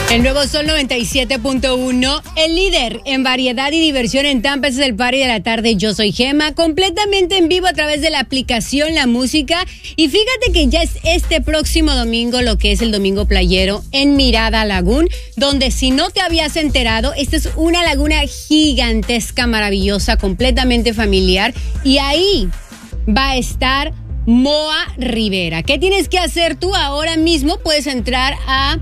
El nuevo Sol 97.1, el líder en variedad y diversión en Tampa, es el party de la tarde. Yo soy Gema, completamente en vivo a través de la aplicación La Música. Y fíjate que ya es este próximo domingo, lo que es el Domingo Playero en Mirada Lagoon, donde si no te habías enterado, esta es una laguna gigantesca, maravillosa, completamente familiar. Y ahí va a estar Moa Rivera. ¿Qué tienes que hacer tú ahora mismo? Puedes entrar a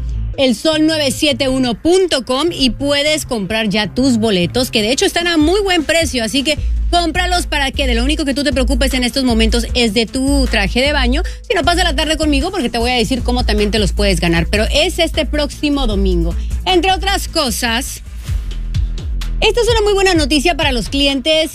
elsol971.com y puedes comprar ya tus boletos, que de hecho están a muy buen precio, así que cómpralos para que de lo único que tú te preocupes en estos momentos es de tu traje de baño. Si no, pasa la tarde conmigo porque te voy a decir cómo también te los puedes ganar, pero es este próximo domingo. Entre otras cosas, esta es una muy buena noticia para los clientes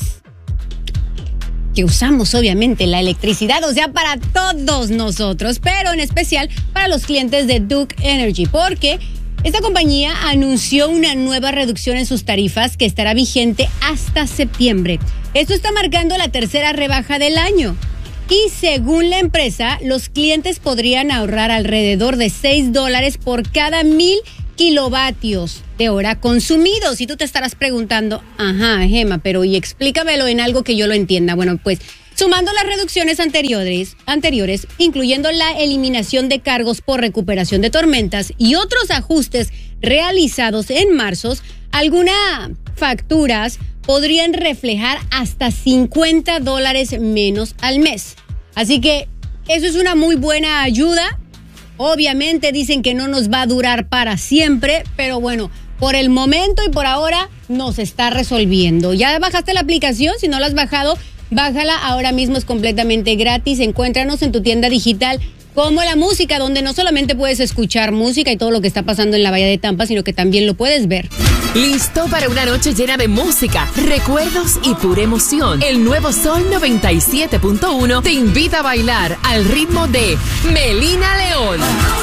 que usamos obviamente la electricidad, o sea, para todos nosotros, pero en especial para los clientes de Duke Energy, porque esta compañía anunció una nueva reducción en sus tarifas que estará vigente hasta septiembre. Esto está marcando la tercera rebaja del año. Y según la empresa, los clientes podrían ahorrar alrededor de $6 por cada 1,000 kilovatios de hora consumidos. Y tú te estarás preguntando, ajá, Gema, pero y explícamelo en algo que yo lo entienda. Bueno, pues sumando las reducciones anteriores, incluyendo la eliminación de cargos por recuperación de tormentas y otros ajustes realizados en marzo, algunas facturas podrían reflejar hasta $50 menos al mes. Así que eso es una muy buena ayuda. Obviamente dicen que no nos va a durar para siempre, pero bueno, por el momento y por ahora nos está resolviendo. ¿Ya bajaste la aplicación? Si no la has bajado, bájala ahora mismo, es completamente gratis. Encuéntranos en tu tienda digital como La Música, donde no solamente puedes escuchar música y todo lo que está pasando en la Bahía de Tampa, sino que también lo puedes ver. ¿Listo para una noche llena de música, recuerdos y pura emoción? El nuevo Sol 97.1 te invita a bailar al ritmo de Melina León.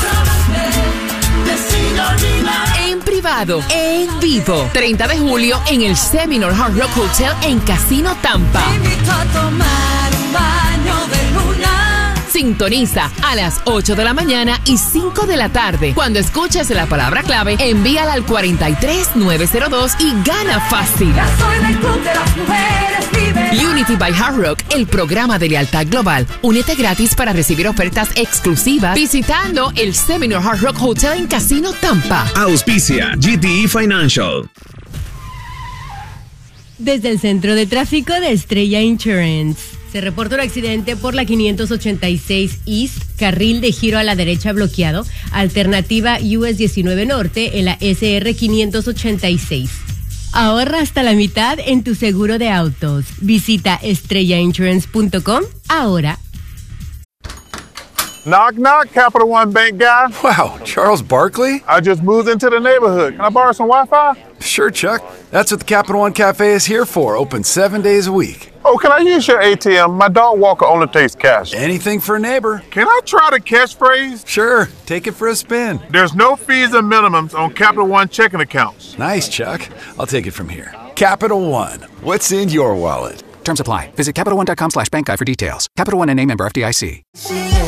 En privado, en vivo. 30 de julio en el Seminole Hard Rock Hotel en Casino Tampa. Te invito a tomar un baño de luna. Sintoniza a las 8 de la mañana y 5 de la tarde. Cuando escuches la palabra clave, envíala al 43902 y gana fácil. Ya soy del club de las mujeres liberadas. Unity by Hard Rock, el programa de lealtad global. Únete gratis para recibir ofertas exclusivas visitando el Seminole Hard Rock Hotel en Casino Tampa. Auspicia GTE Financial. Desde el Centro de Tráfico de Estrella Insurance. Se reporta un accidente por la 586 East, carril de giro a la derecha bloqueado, alternativa US 19 Norte en la SR 586. Ahorra hasta la mitad en tu seguro de autos. Visita estrellainsurance.com ahora. Knock, knock, Capital One Bank guy. Wow, Charles Barkley? I just moved into the neighborhood. Can I borrow some Wi-Fi? Sure, Chuck. That's what the Capital One Cafe is here for, open 7 days a week. Oh, can I use your ATM? My dog walker only takes cash. Anything for a neighbor. Can I try the catchphrase? Sure, take it for a spin. There's no fees or minimums on Capital One checking accounts. Nice, Chuck. I'll take it from here. Capital One. What's in your wallet? Terms apply. Visit CapitalOne.com/bankguy for details. Capital One and a member FDIC.